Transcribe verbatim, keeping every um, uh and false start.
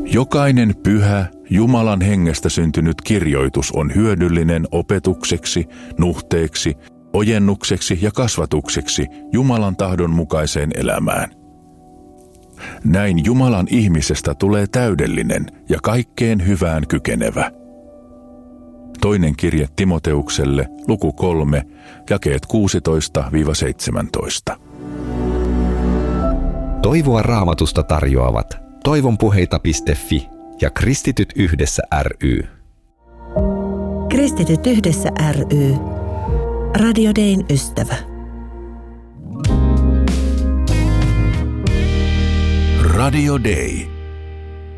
Jokainen pyhä, Jumalan hengestä syntynyt kirjoitus on hyödyllinen opetukseksi, nuhteeksi, ojennukseksi ja kasvatukseksi Jumalan tahdon mukaiseen elämään. Näin Jumalan ihmisestä tulee täydellinen ja kaikkeen hyvään kykenevä. Toinen kirje Timoteukselle, luku kolme, jakeet kuusitoista seitsemäntoista. Toivoa Raamatusta tarjoavat toivonpuheita piste fi ja Kristityt yhdessä ry. Kristityt yhdessä ry. Radio Dayn ystävä. Radio Day.